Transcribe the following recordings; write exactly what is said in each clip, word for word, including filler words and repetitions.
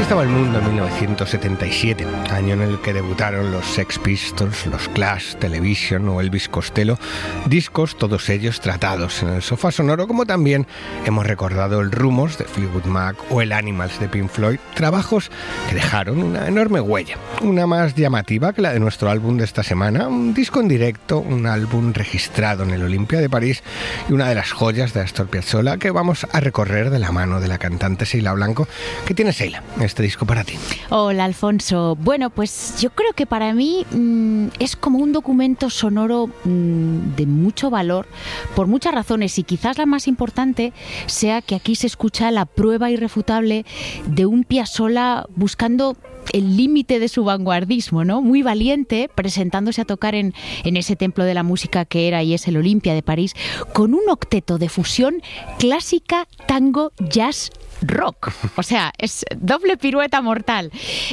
estaba el mundo en mil novecientos setenta y siete, año en el que debutaron los Sex Pistols, los Clash, Television o Elvis Costello, discos todos ellos tratados en el sofá sonoro, como también hemos recordado el Rumors de Fleetwood Mac o el Animals de Pink Floyd, trabajos que dejaron una enorme huella, una más llamativa que la de nuestro álbum de esta semana, un disco en directo, un álbum registrado en el Olympia de París y una de las joyas de Astor Piazzolla que vamos a recorrer de la mano de la cantante Sheila Blanco. ¿Qué tiene Sheila este disco para ti? Hola, Alfonso. Bueno, pues yo creo que para mí mmm, es como un documento sonoro mmm, de mucho valor por muchas razones, y quizás la más importante sea que aquí se escucha la prueba irrefutable de un Piazzolla buscando el límite de su vanguardismo, ¿no? Muy valiente, presentándose a tocar en, en ese templo de la música que era y es el Olympia de París, con un octeto de fusión clásica, tango, jazz, rock. O sea, es doble pirueta mortal.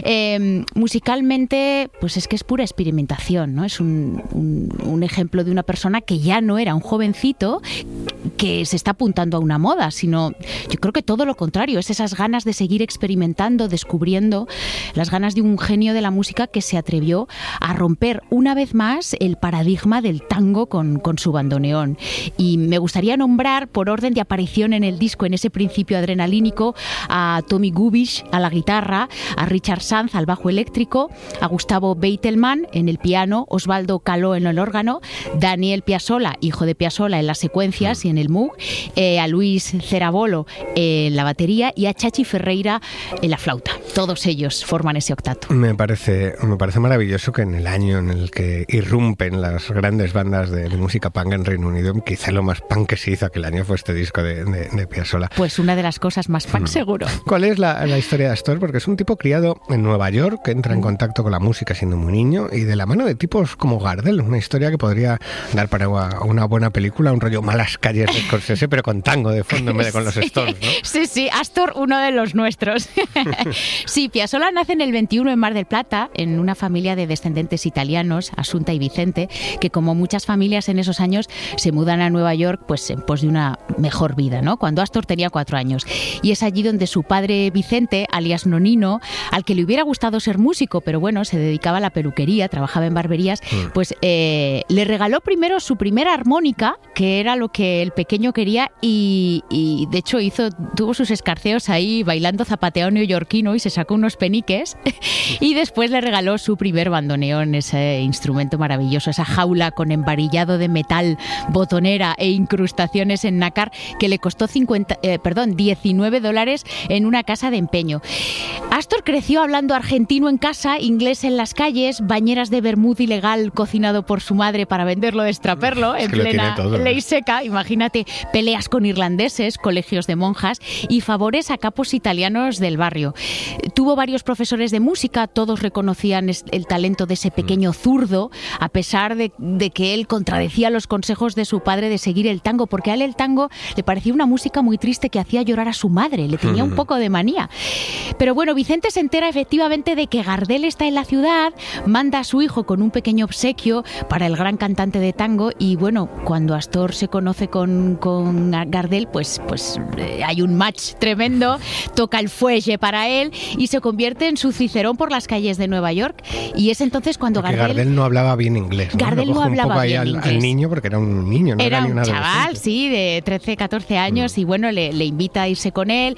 Eh, musicalmente, pues es que es pura experimentación, ¿no? Es un, un, un ejemplo de una persona que ya no era un jovencito que se está apuntando a una moda, sino yo creo que todo lo contrario, es esas ganas de seguir experimentando, descubriendo, las ganas de un genio de la música que se atrevió a romper una vez más el paradigma del tango con, con su bandoneón. Y me gustaría nombrar, por orden de aparición en el disco, en ese principio adrenalínico, a Tommy Gubish a la guitarra, a Richard Sanz al bajo eléctrico, a Gustavo Beitelman en el piano, Osvaldo Caló en el órgano, Daniel Piazzolla, hijo de Piazzolla, en las secuencias y en el Moog, eh, a Luis Cerabolo en la batería y a Chachi Ferreira en la flauta. Todos ellos forman ese octato. Me parece, me parece maravilloso que en el año en el que irrumpen las grandes bandas de, de música punk en Reino Unido, quizá lo más punk que se hizo aquel año fue este disco de, de, de Piazzolla. Pues una de las cosas más punk, seguro. ¿Cuál es la, la historia de Astor? Porque es un tipo criado en Nueva York, que entra en contacto con la música siendo muy niño y de la mano de tipos como Gardel, una historia que podría dar para una buena película, un rollo Malas calles de Scorsese, pero con tango de fondo en vez de con los Stones, ¿no? Sí, sí, Astor, uno de los nuestros. Sí, Piazzolla nace en el veintiuno en Mar del Plata, en una familia de descendentes italianos, Asunta y Vicente, que como muchas familias en esos años se mudan a Nueva York pues en pos de una mejor vida, ¿no? Cuando Astor tenía cuatro años. Y es allí donde su padre Vicente, alias Nonino, al que le hubiera gustado ser músico, pero bueno, se dedicaba a la peluquería, trabajaba en barberías, pues eh, le regaló primero su primera armónica, que era lo que el pequeño quería, y, y de hecho hizo, tuvo sus escarceos ahí bailando zapateado neoyorquino y se sacó unos peniques, y después le regaló su primer bandoneón, ese instrumento maravilloso, esa jaula con embarillado de metal, botonera e incrustaciones en nácar que le costó cincuenta, eh, perdón, diecinueve dólares en una casa de empeño. Astor creció hablando argentino en casa, inglés en las calles, bañeras de vermut ilegal cocinado por su madre para venderlo, destraperlo, es en plena todo, ley ¿no? seca. Imagínate, peleas con irlandeses, colegios de monjas y favores a capos italianos del barrio. Tuvo varios profesores de música, todos reconocían el talento de ese pequeño zurdo, a pesar de, de que él contradecía los consejos de su padre de seguir el tango, porque a él el tango le parecía una música muy triste que hacía llorar a su madre, le tenía un poco de manía. Pero bueno, Vicente se entera efectivamente de que Gardel está en la ciudad, manda a su hijo con un pequeño obsequio para el gran cantante de tango, y bueno, cuando Astor se conoce con, con Gardel, pues, pues eh, hay un match tremendo, toca el fuelle para él y se convierte en su cicerón por las calles de Nueva York, y es entonces cuando porque Gardel... Gardel no hablaba bien inglés, ¿no? Gardel no hablaba un poco bien ahí inglés. Al, al niño, porque era un niño, no era, era ni un un chaval, sí, de trece, catorce años, mm. y bueno, le, le invita a irse con él,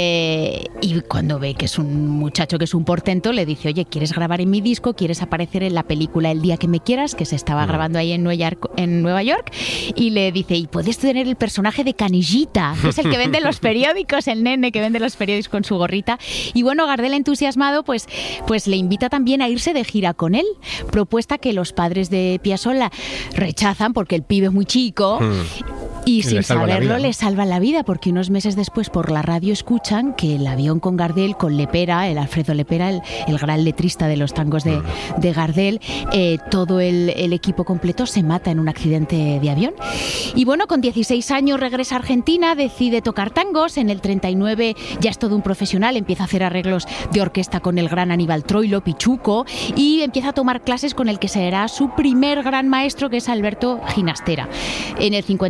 eh, y cuando ve que es un muchacho que es un portento, le dice, oye, ¿quieres grabar en mi disco? ¿Quieres aparecer en la película El día que me quieras? Que se estaba mm. grabando ahí en Nueva York, en Nueva York, y le dice, y puedes tener el personaje de Canillita, que es el que vende los periódicos, el nene que vende los periódicos con su gorrita. Y bueno, Gardel, entusiasmado, pues, pues le invita también a irse de gira con él, propuesta que los padres de Piazzolla rechazan porque el pibe es muy chico. Mm. Y, y sin saberlo vida, ¿no? le salvan la vida, porque unos meses después por la radio escuchan que el avión con Gardel, con Lepera, el Alfredo Lepera, el, el gran letrista de los tangos de, de Gardel, eh, todo el, el equipo completo se mata en un accidente de avión. Y bueno, con dieciséis años regresa a Argentina, decide tocar tangos, en el treinta y nueve ya es todo un profesional, empieza a hacer arreglos de orquesta con el gran Aníbal Troilo, Pichuco, y empieza a tomar clases con el que será su primer gran maestro, que es Alberto Ginastera. En el cincuenta y cuatro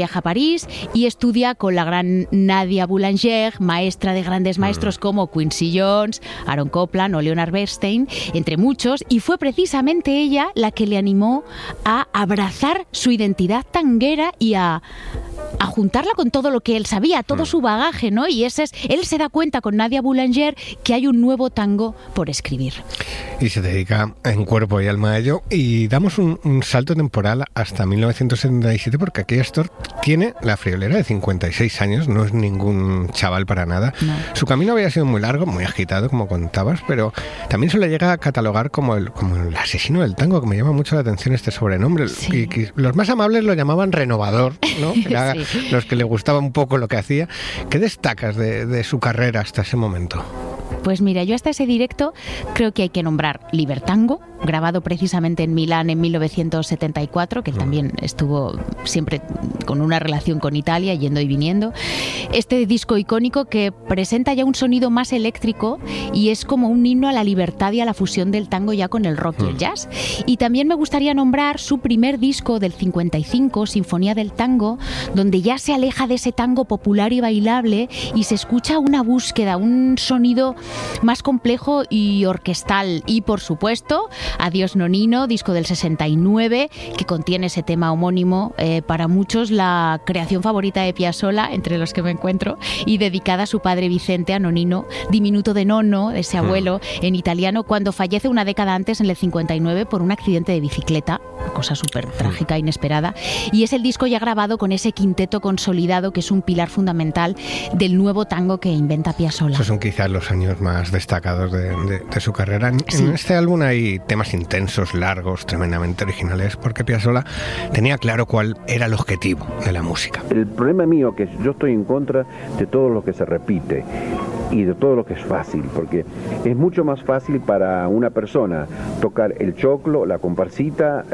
viaja a París y estudia con la gran Nadia Boulanger, maestra de grandes maestros como Quincy Jones, Aaron Copland o Leonard Bernstein, entre muchos, y fue precisamente ella la que le animó a abrazar su identidad tanguera y a a juntarla con todo lo que él sabía, todo su bagaje, ¿no? Y ese es, él se da cuenta con Nadia Boulanger que hay un nuevo tango por escribir. Y se dedica en cuerpo y alma a ello. Y damos un, un salto temporal hasta mil novecientos setenta y siete, porque aquí Astor tiene la friolera de cincuenta y seis años, no es ningún chaval para nada. No. Su camino había sido muy largo, muy agitado, como contabas, pero también se le llega a catalogar como el, como el asesino del tango, que me llama mucho la atención este sobrenombre. Sí. Y, y los más amables lo llamaban renovador, ¿no? Era, sí. Los que le gustaba un poco lo que hacía. ¿Qué destacas de, de su carrera hasta ese momento? Pues mira, yo hasta ese directo creo que hay que nombrar Libertango, grabado precisamente en Milán en mil novecientos setenta y cuatro, que él también estuvo siempre con una relación con Italia, yendo y viniendo. Este disco icónico que presenta ya un sonido más eléctrico y es como un himno a la libertad y a la fusión del tango ya con el rock y el jazz. Y también me gustaría nombrar su primer disco del cincuenta y cinco, Sinfonía del Tango, donde ya se aleja de ese tango popular y bailable y se escucha una búsqueda, un sonido más complejo y orquestal. Y por supuesto, Adiós Nonino, disco del sesenta y nueve, que contiene ese tema homónimo, eh, para muchos la creación favorita de Piazzolla, entre los que me encuentro, y dedicada a su padre Vicente, a Nonino, diminuto de nonno, de ese abuelo, en italiano, cuando fallece una década antes, en el cincuenta y nueve, por un accidente de bicicleta, cosa súper trágica, inesperada. Y es el disco ya grabado con ese quinteto consolidado, que es un pilar fundamental del nuevo tango que inventa Piazzolla. Esos son quizás los años más destacados de, de, de su carrera. En, sí. en este álbum hay temas intensos, largos, tremendamente originales, porque Piazzolla tenía claro cuál era el objetivo de la música. El problema mío es que yo estoy en contra de todo lo que se repite y de todo lo que es fácil, porque es mucho más fácil para una persona tocar el choclo, la comparsita,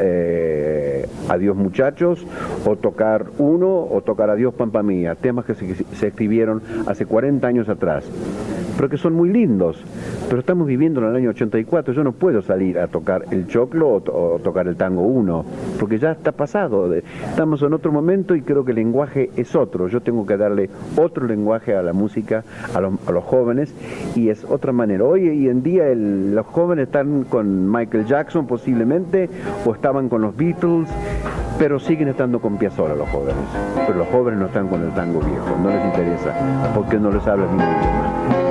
eh, Adiós Muchachos, o tocar uno, o tocar Adiós Pampa Mía, temas que se, se escribieron hace cuarenta años atrás, pero que son muy lindos, pero estamos viviendo en el año ochenta y cuatro, yo no puedo salir a tocar el choclo o, to o tocar el tango uno, porque ya está pasado, estamos en otro momento y creo que el lenguaje es otro, yo tengo que darle otro lenguaje a la música, a los, a los jóvenes, y es otra manera. Hoy y en día el, los jóvenes están con Michael Jackson posiblemente, o estaban con los Beatles, pero siguen estando con Piazzolla los jóvenes, pero los jóvenes no están con el tango viejo, no les interesa, porque no les habla el mismo idioma.